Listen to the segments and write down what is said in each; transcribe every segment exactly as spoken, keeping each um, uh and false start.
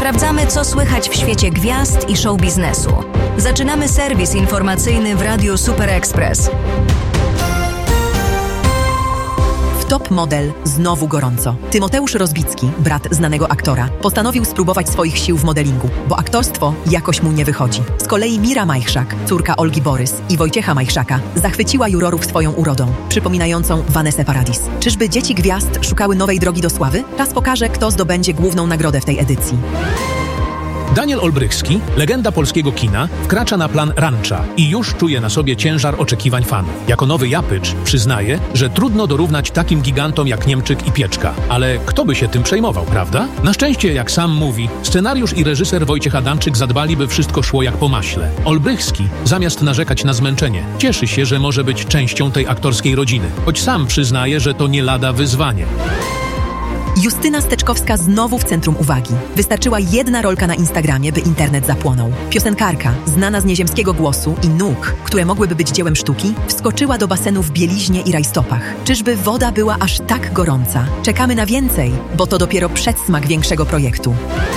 Sprawdzamy, co słychać w świecie gwiazd i show biznesu. Zaczynamy serwis informacyjny w Radiu Super Express. Top Model znowu gorąco. Tymoteusz Rozbicki, brat znanego aktora, postanowił spróbować swoich sił w modelingu, bo aktorstwo jakoś mu nie wychodzi. Z kolei Mira Majchrzak, córka Olgi Borys i Wojciecha Majchrzaka, zachwyciła jurorów swoją urodą, przypominającą Vanessę Paradis. Czyżby dzieci gwiazd szukały nowej drogi do sławy? Czas pokaże, kto zdobędzie główną nagrodę w tej edycji. Daniel Olbrychski, legenda polskiego kina, wkracza na plan Rancha i już czuje na sobie ciężar oczekiwań fanów. Jako nowy Japycz przyznaje, że trudno dorównać takim gigantom jak Niemczyk i Pieczka. Ale kto by się tym przejmował, prawda? Na szczęście, jak sam mówi, scenariusz i reżyser Wojciech Adamczyk zadbali, by wszystko szło jak po maśle. Olbrychski, zamiast narzekać na zmęczenie, cieszy się, że może być częścią tej aktorskiej rodziny. Choć sam przyznaje, że to nie lada wyzwanie. Justyna Steczkowska znowu w centrum uwagi. Wystarczyła jedna rolka na Instagramie, by internet zapłonął. Piosenkarka, znana z nieziemskiego głosu i nóg, które mogłyby być dziełem sztuki, wskoczyła do basenu w bieliźnie i rajstopach. Czyżby woda była aż tak gorąca? Czekamy na więcej, bo to dopiero przedsmak większego projektu.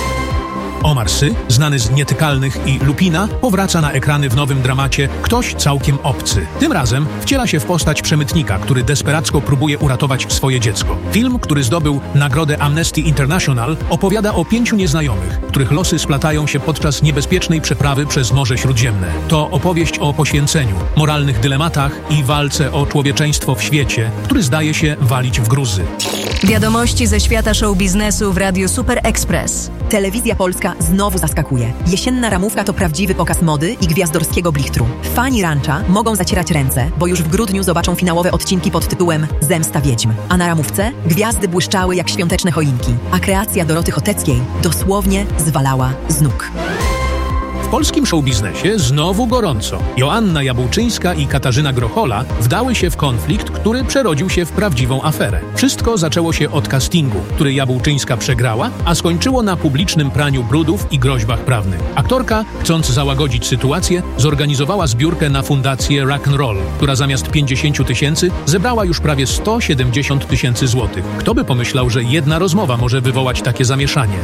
Omar Sy, znany z Nietykalnych i Lupina, powraca na ekrany w nowym dramacie Ktoś całkiem obcy. Tym razem wciela się w postać przemytnika, który desperacko próbuje uratować swoje dziecko. Film, który zdobył nagrodę Amnesty International, opowiada o pięciu nieznajomych, których losy splatają się podczas niebezpiecznej przeprawy przez Morze Śródziemne. To opowieść o poświęceniu, moralnych dylematach i walce o człowieczeństwo w świecie, który zdaje się walić w gruzy. Wiadomości ze świata show biznesu w Radiu Super Express. Telewizja Polska znowu zaskakuje. Jesienna ramówka to prawdziwy pokaz mody i gwiazdorskiego blichtru. Fani Rancha mogą zacierać ręce, bo już w grudniu zobaczą finałowe odcinki pod tytułem Zemsta Wiedźm. A na ramówce gwiazdy błyszczały jak świąteczne choinki, a kreacja Doroty Choteckiej dosłownie zwalała z nóg. W polskim showbiznesie znowu gorąco. Joanna Jabłczyńska i Katarzyna Grochola wdały się w konflikt, który przerodził się w prawdziwą aferę. Wszystko zaczęło się od castingu, który Jabłczyńska przegrała, a skończyło na publicznym praniu brudów i groźbach prawnych. Aktorka, chcąc załagodzić sytuację, zorganizowała zbiórkę na fundację Rock'n'Roll, która zamiast pięćdziesięciu tysięcy zebrała już prawie sto siedemdziesiąt tysięcy złotych. Kto by pomyślał, że jedna rozmowa może wywołać takie zamieszanie?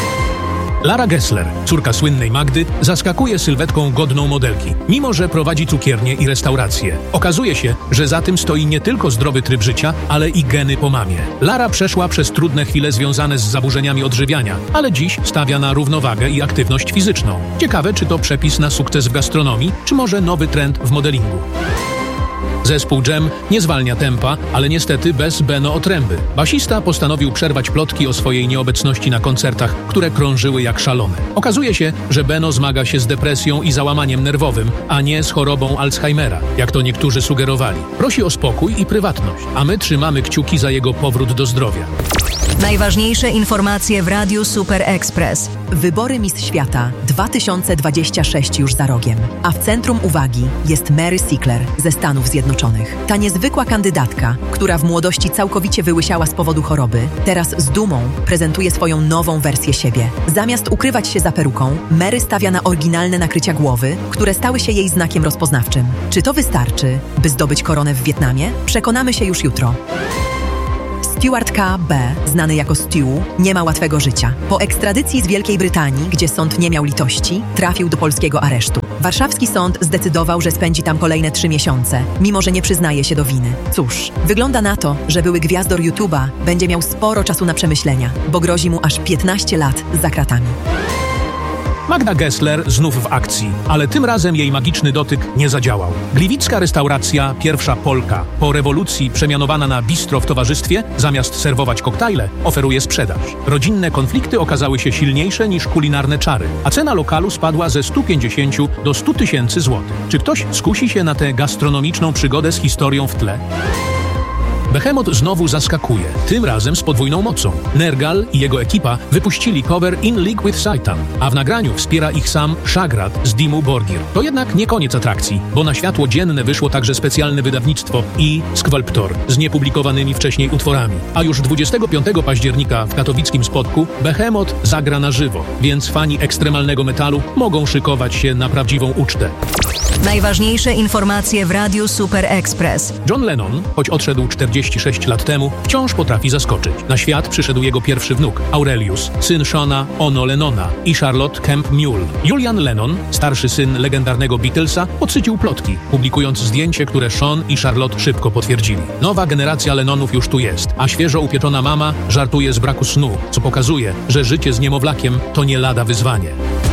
Lara Gessler, córka słynnej Magdy, zaskakuje sylwetką godną modelki, mimo że prowadzi cukiernię i restaurację. Okazuje się, że za tym stoi nie tylko zdrowy tryb życia, ale i geny po mamie. Lara przeszła przez trudne chwile związane z zaburzeniami odżywiania, ale dziś stawia na równowagę i aktywność fizyczną. Ciekawe, czy to przepis na sukces w gastronomii, czy może nowy trend w modelingu. Zespół Dżem nie zwalnia tempa, ale niestety bez Beno Otręby. Basista postanowił przerwać plotki o swojej nieobecności na koncertach, które krążyły jak szalone. Okazuje się, że Beno zmaga się z depresją i załamaniem nerwowym, a nie z chorobą Alzheimera, jak to niektórzy sugerowali. Prosi o spokój i prywatność, a my trzymamy kciuki za jego powrót do zdrowia. Najważniejsze informacje w Radiu Super Express. Wybory Miss Świata dwa tysiące dwadzieścia sześć już za rogiem, a w centrum uwagi jest Mary Sickler ze Stanów Zjednoczonych. Ta niezwykła kandydatka, która w młodości całkowicie wyłysiała z powodu choroby, teraz z dumą prezentuje swoją nową wersję siebie. Zamiast ukrywać się za peruką, Mary stawia na oryginalne nakrycia głowy, które stały się jej znakiem rozpoznawczym. Czy to wystarczy, by zdobyć koronę w Wietnamie? Przekonamy się już jutro. Stuart K B, znany jako Stu, nie ma łatwego życia. Po ekstradycji z Wielkiej Brytanii, gdzie sąd nie miał litości, trafił do polskiego aresztu. Warszawski sąd zdecydował, że spędzi tam kolejne trzy miesiące, mimo że nie przyznaje się do winy. Cóż, wygląda na to, że były gwiazdor YouTube'a będzie miał sporo czasu na przemyślenia, bo grozi mu aż piętnaście lat za kratami. Magda Gessler znów w akcji, ale tym razem jej magiczny dotyk nie zadziałał. Gliwicka restauracja Pierwsza Polka, po rewolucji przemianowana na bistro w towarzystwie, zamiast serwować koktajle, oferuje sprzedaż. Rodzinne konflikty okazały się silniejsze niż kulinarne czary, a cena lokalu spadła ze stu pięćdziesięciu do stu tysięcy złotych. Czy ktoś skusi się na tę gastronomiczną przygodę z historią w tle? Behemoth znowu zaskakuje, tym razem z podwójną mocą. Nergal i jego ekipa wypuścili cover In League with Satan, a w nagraniu wspiera ich sam Shagrat z Dimmu Borgir. To jednak nie koniec atrakcji, bo na światło dzienne wyszło także specjalne wydawnictwo i Sculptor z niepublikowanymi wcześniej utworami. A już dwudziestego piątego października w katowickim Spodku Behemoth zagra na żywo, więc fani ekstremalnego metalu mogą szykować się na prawdziwą ucztę. Najważniejsze informacje w Radiu Super Express. John Lennon, choć odszedł czterdzieści trzydzieści sześć lat temu, wciąż potrafi zaskoczyć. Na świat przyszedł jego pierwszy wnuk, Aurelius, syn Shona Ono Lennona i Charlotte Kemp Mule. Julian Lennon, starszy syn legendarnego Beatlesa, podsycił plotki, publikując zdjęcie, które Sean i Charlotte szybko potwierdzili. Nowa generacja Lennonów już tu jest, a świeżo upieczona mama żartuje z braku snu, co pokazuje, że życie z niemowlakiem to nie lada wyzwanie.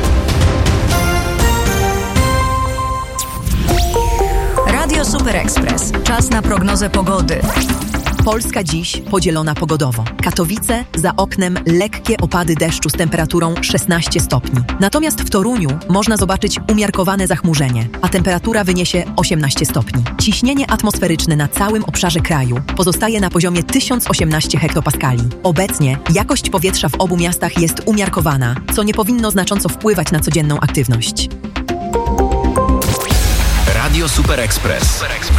Radio Super Express. Czas na prognozę pogody. Polska dziś podzielona pogodowo. Katowice, za oknem lekkie opady deszczu z temperaturą szesnaście stopni. Natomiast w Toruniu można zobaczyć umiarkowane zachmurzenie, a temperatura wyniesie osiemnaście stopni. Ciśnienie atmosferyczne na całym obszarze kraju pozostaje na poziomie tysiąc osiemnaście hektopaskali. Obecnie jakość powietrza w obu miastach jest umiarkowana, co nie powinno znacząco wpływać na codzienną aktywność. Radio Super Express.